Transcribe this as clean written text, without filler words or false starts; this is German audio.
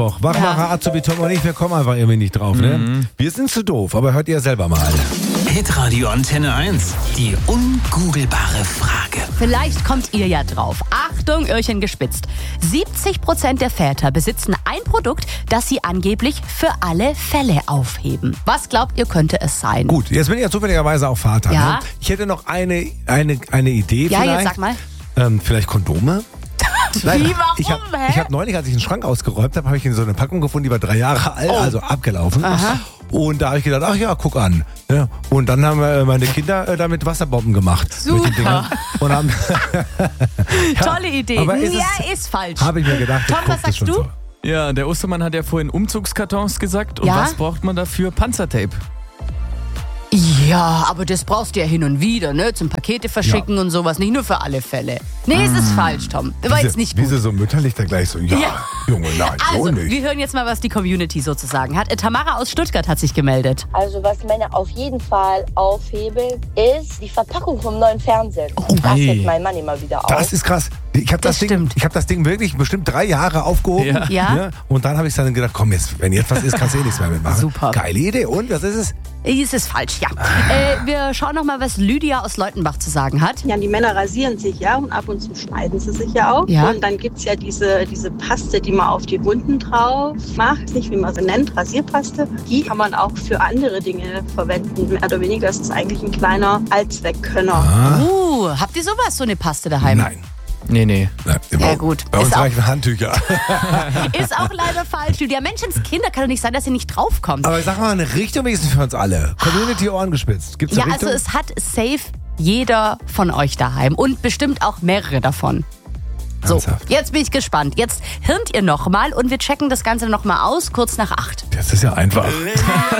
Wachmacher, Azubi, Tom und ich, wir kommen einfach irgendwie nicht drauf, ne? Wir sind zu doof, aber hört ihr selber mal. Hitradio Antenne 1. Die ungoogelbare Frage. Vielleicht kommt ihr ja drauf. Achtung, Öhrchen gespitzt. 70% der Väter besitzen ein Produkt, das sie angeblich für alle Fälle aufheben. Was glaubt ihr, könnte es sein? Gut, jetzt bin ich ja zufälligerweise auch Vater. Ja. Ne? Ich hätte noch eine Idee Ja, vielleicht. jetzt sag mal. Vielleicht Kondome? Nein, Wie, warum? Ich hab neulich, als ich den Schrank ausgeräumt habe, habe ich so eine Packung gefunden, die war 3 Jahre alt, also abgelaufen. Aha. Und da habe ich gedacht, ach ja, guck an. Ja, und dann haben meine Kinder damit Wasserbomben gemacht. Super. Mit den Dingern. Und haben Tolle Idee. aber Ist falsch. Habe ich mir gedacht. Tom, guck, was das sagst schon du? so. Ja, der Ostermann hat ja vorhin Umzugskartons gesagt. Und Ja? was braucht man dafür? Panzertape. Ja, aber das brauchst du ja hin und wieder, ne? Zum Pakete verschicken und sowas. Nicht nur für alle Fälle. Nee, es ist falsch, Tom. War jetzt nicht gut. Wieso so mütterlich da gleich so, ja. Junge, nein, so Also, nicht. wir hören jetzt mal, was die Community sozusagen hat. Tamara aus Stuttgart hat sich gemeldet. Also was Männer auf jeden Fall aufhebeln, ist die Verpackung vom neuen Fernseher. Das Hey. hebt mein Mann immer wieder auf. Das ist krass. Ich habe das, stimmt. das Ding wirklich bestimmt 3 Jahre aufgehoben. Ja. Ja. Und dann habe ich dann gedacht, komm jetzt, wenn jetzt was ist, kannst du eh nichts mehr mitmachen. Super. Geile Idee. Und was ist es? Es ist falsch, ja. Wir schauen noch mal, was Lydia aus Leutenbach zu sagen hat. Ja, die Männer rasieren sich ja und ab und zu schneiden sie sich ja auch. Ja. Und dann gibt's ja diese Paste, die man auf die Wunden drauf macht. Nicht wie man sie nennt, Rasierpaste. Die kann man auch für andere Dinge verwenden. Mehr oder weniger ist es eigentlich ein kleiner Allzweckkönner. Habt ihr sowas, so eine Paste daheim? Nein. Nee. Ja, gut. Bei uns Ist auch- reichen Handtücher. Ist auch leider falsch, Lydia. Menschenskinder, kann doch nicht sein, dass ihr nicht draufkommt. Aber sag mal, eine Richtung wenigstens für uns alle. Community Ohren gespitzt. Gibt's Ja, eine also Richtung? es hat safe jeder von euch daheim und bestimmt auch mehrere davon. So, Ernsthaft? jetzt bin ich gespannt. Jetzt hirnt ihr nochmal und wir checken das Ganze nochmal aus, kurz nach 8. Das ist ja einfach.